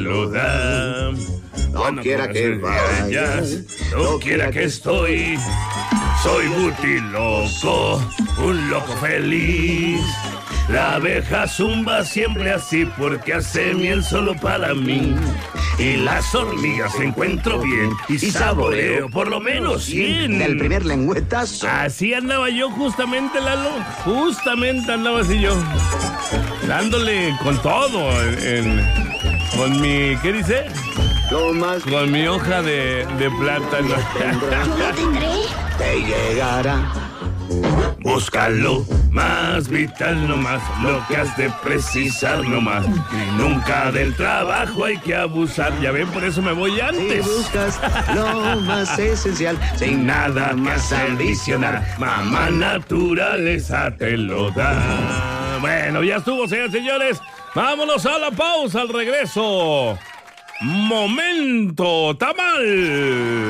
lo da. No quiera que vayas, no quiera que estoy. Soy butiloco, un loco feliz. La abeja zumba siempre así porque hace miel solo para mí. Y las hormigas encuentro bien y saboreo por lo menos 100. Del primer lengüetazo. Así andaba yo justamente, Lalo. Justamente andaba así yo. Dándole con todo con mi, ¿qué dice? Lo más Con mi hoja de plátano. Yo lo tendré. te llegará. Búscalo, más vital nomás, lo que has de precisar nomás. Y nunca del trabajo hay que abusar. Ya ven, por eso me voy Si antes. buscas lo más esencial, Sin nada más adicional, mamá naturaleza te lo da. Bueno, ya estuvo, señores, señores. Vámonos a la pausa, al regreso. Momento Tamal.